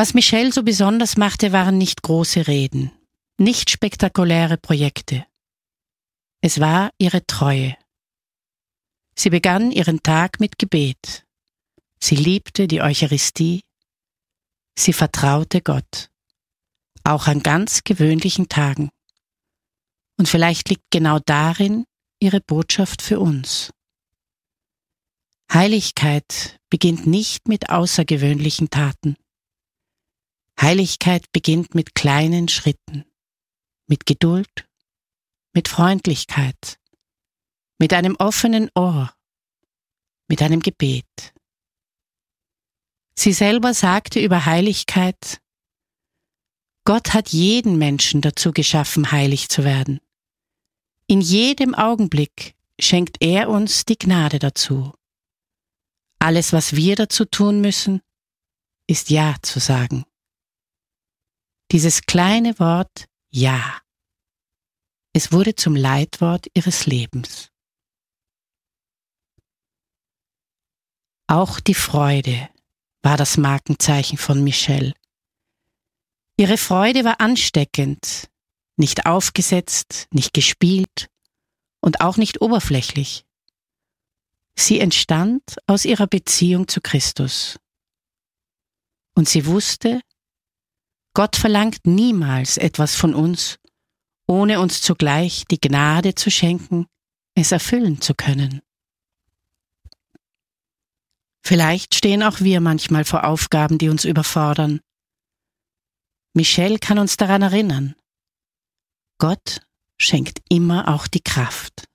Was Michelle so besonders machte, waren nicht große Reden, nicht spektakuläre Projekte. Es war ihre Treue. Sie begann ihren Tag mit Gebet. Sie liebte die Eucharistie. Sie vertraute Gott, auch an ganz gewöhnlichen Tagen. Und vielleicht liegt genau darin ihre Botschaft für uns. Heiligkeit beginnt nicht mit außergewöhnlichen Taten. Heiligkeit beginnt mit kleinen Schritten, mit Geduld, mit Freundlichkeit, mit einem offenen Ohr, mit einem Gebet. Sie selber sagte über Heiligkeit: Gott hat jeden Menschen dazu geschaffen, heilig zu werden. In jedem Augenblick schenkt er uns die Gnade dazu. Alles, was wir dazu tun müssen, ist Ja zu sagen. Dieses kleine Wort Ja. Es wurde zum Leitwort ihres Lebens. Auch die Freude war das Markenzeichen von Michelle. Ihre Freude war ansteckend, nicht aufgesetzt, nicht gespielt und auch nicht oberflächlich. Sie entstand aus ihrer Beziehung zu Christus. Und sie wusste, Gott verlangt niemals etwas von uns, ohne uns zugleich die Gnade zu schenken, es erfüllen zu können. Vielleicht stehen auch wir manchmal vor Aufgaben, die uns überfordern. Michelle kann uns daran erinnern: Gott schenkt immer auch die Kraft.